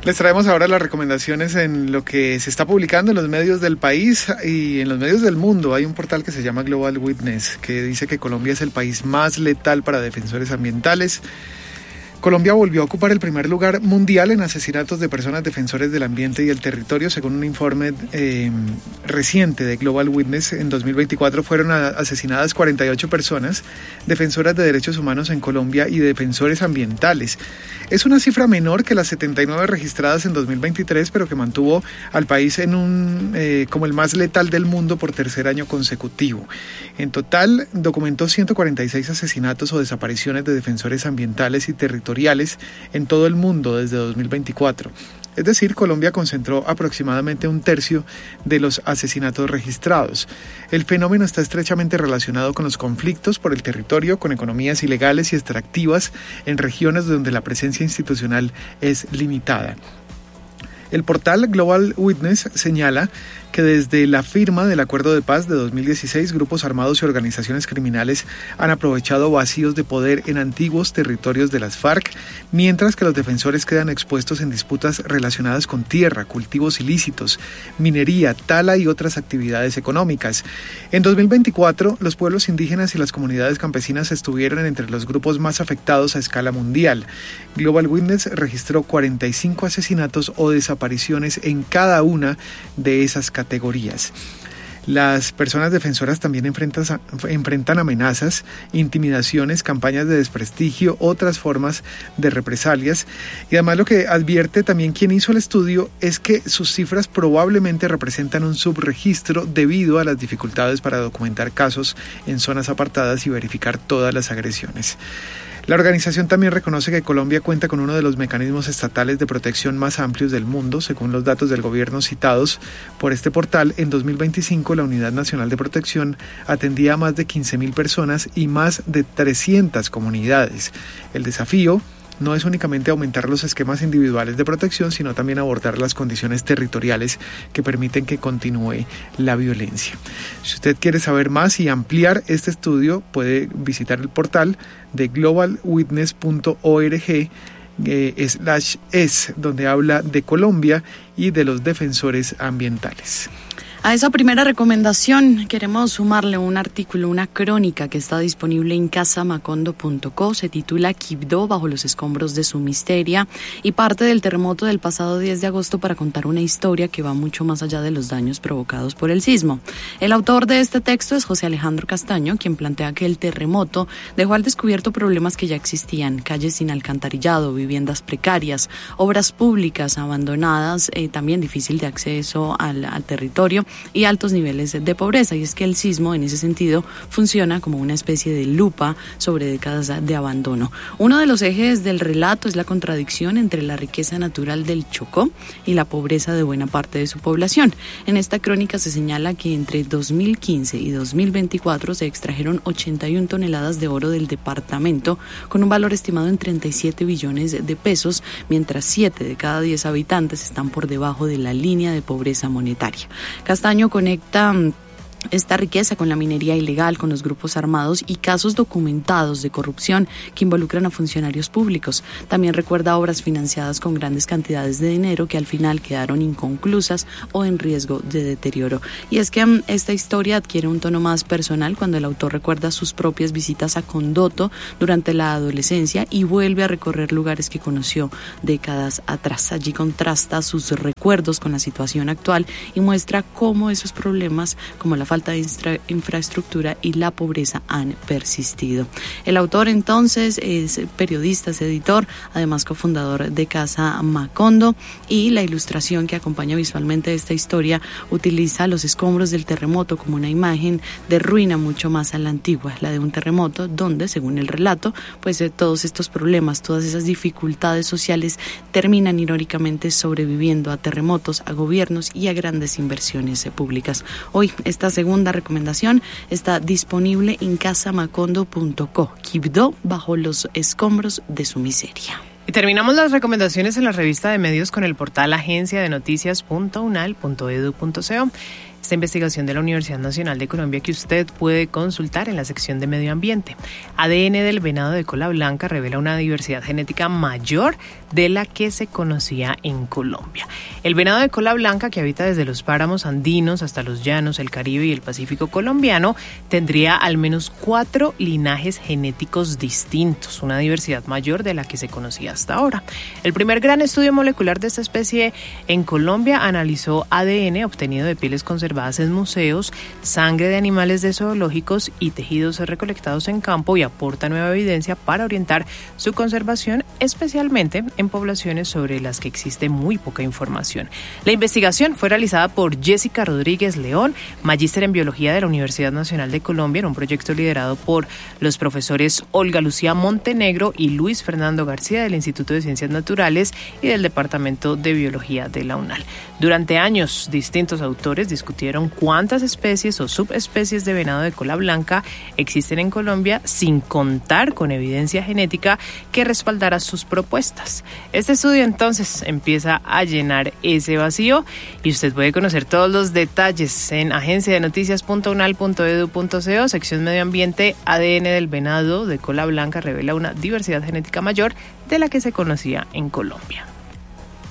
Les traemos ahora las recomendaciones en lo que se está publicando en los medios del país y en los medios del mundo. Hay un portal que se llama Global Witness que dice que Colombia es el país más letal para defensores ambientales. Colombia volvió a ocupar el primer lugar mundial en asesinatos de personas defensores del ambiente y el territorio, según un informe reciente de Global Witness. En 2024 fueron asesinadas 48 personas defensoras de derechos humanos en Colombia y defensores ambientales. Es una cifra menor que las 79 registradas en 2023, pero que mantuvo al país como el más letal del mundo por tercer año consecutivo. En total, documentó 146 asesinatos o desapariciones de defensores ambientales y territoriales en todo el mundo desde 2024. Es decir, Colombia concentró aproximadamente un tercio de los asesinatos registrados. El fenómeno está estrechamente relacionado con los conflictos por el territorio, con economías ilegales y extractivas en regiones donde la presencia institucional es limitada. El portal Global Witness señala que desde la firma del Acuerdo de Paz de 2016, grupos armados y organizaciones criminales han aprovechado vacíos de poder en antiguos territorios de las FARC, mientras que los defensores quedan expuestos en disputas relacionadas con tierra, cultivos ilícitos, minería, tala y otras actividades económicas. En 2024, los pueblos indígenas y las comunidades campesinas estuvieron entre los grupos más afectados a escala mundial. Global Witness registró 45 asesinatos o desapariciones en cada una de esas categorías. Las personas defensoras también enfrentan amenazas, intimidaciones, campañas de desprestigio, otras formas de represalias, y además lo que advierte también quien hizo el estudio es que sus cifras probablemente representan un subregistro debido a las dificultades para documentar casos en zonas apartadas y verificar todas las agresiones. La organización también reconoce que Colombia cuenta con uno de los mecanismos estatales de protección más amplios del mundo. Según los datos del gobierno citados por este portal, en 2025 la Unidad Nacional de Protección atendía a más de 15.000 personas y más de 300 comunidades. El desafío no es únicamente aumentar los esquemas individuales de protección, sino también abordar las condiciones territoriales que permiten que continúe la violencia. Si usted quiere saber más y ampliar este estudio, puede visitar el portal de globalwitness.org/es, donde habla de Colombia y de los defensores ambientales. A esa primera recomendación queremos sumarle un artículo, una crónica que está disponible en casamacondo.co. Se titula Quibdó bajo los escombros de su misteria y parte del terremoto del pasado 10 de agosto para contar una historia que va mucho más allá de los daños provocados por el sismo. El autor de este texto es José Alejandro Castaño, quien plantea que el terremoto dejó al descubierto problemas que ya existían: calles sin alcantarillado, viviendas precarias, obras públicas abandonadas, también difícil de acceso al territorio y altos niveles de pobreza. Y es que el sismo en ese sentido funciona como una especie de lupa sobre décadas de abandono. Uno de los ejes del relato es la contradicción entre la riqueza natural del Chocó y la pobreza de buena parte de su población. En esta crónica se señala que entre 2015 y 2024 se extrajeron 81 toneladas de oro del departamento con un valor estimado en 37 billones de pesos, mientras 7 de cada 10 habitantes están por debajo de la línea de pobreza monetaria. Castaño conecta esta riqueza con la minería ilegal, con los grupos armados y casos documentados de corrupción que involucran a funcionarios públicos. También recuerda obras financiadas con grandes cantidades de dinero que al final quedaron inconclusas o en riesgo de deterioro. Y es que esta historia adquiere un tono más personal cuando el autor recuerda sus propias visitas a Condoto durante la adolescencia y vuelve a recorrer lugares que conoció décadas atrás. Allí contrasta sus recuerdos con la situación actual y muestra cómo esos problemas, como la falta de infraestructura y la pobreza han persistido. El autor entonces es periodista, es editor, además cofundador de Casa Macondo, y la ilustración que acompaña visualmente esta historia utiliza los escombros del terremoto como una imagen de ruina mucho más a la antigua, la de un terremoto donde, según el relato, pues todos estos problemas, todas esas dificultades sociales terminan irónicamente sobreviviendo a terremotos, a gobiernos y a grandes inversiones públicas. Hoy esta segunda recomendación está disponible en casamacondo.co. Quibdó bajo los escombros de su miseria. Y terminamos las recomendaciones en la revista de medios con el portal agenciadenoticias.unal.edu.co. Esta investigación de la Universidad Nacional de Colombia que usted puede consultar en la sección de Medio Ambiente. ADN del venado de cola blanca revela una diversidad genética mayor de la que se conocía en Colombia. El venado de cola blanca, que habita desde los páramos andinos hasta los llanos, el Caribe y el Pacífico colombiano, tendría al menos 4 linajes genéticos distintos, una diversidad mayor de la que se conocía hasta ahora. El primer gran estudio molecular de esta especie en Colombia analizó ADN obtenido de pieles conservadas en museos, sangre de animales de zoológicos y tejidos recolectados en campo, y aporta nueva evidencia para orientar su conservación, especialmente en poblaciones sobre las que existe muy poca información. La investigación fue realizada por Jessica Rodríguez León, magíster en biología de la Universidad Nacional de Colombia, en un proyecto liderado por los profesores Olga Lucía Montenegro y Luis Fernando García del Instituto de Ciencias Naturales y del Departamento de Biología de la UNAL. Durante años, distintos autores discutieron cuántas especies o subespecies de venado de cola blanca existen en Colombia, sin contar con evidencia genética que respaldara sus propuestas. Este estudio entonces empieza a llenar ese vacío y usted puede conocer todos los detalles en agenciadenoticias.unal.edu.co, sección Medio Ambiente. ADN del venado de cola blanca revela una diversidad genética mayor de la que se conocía en Colombia.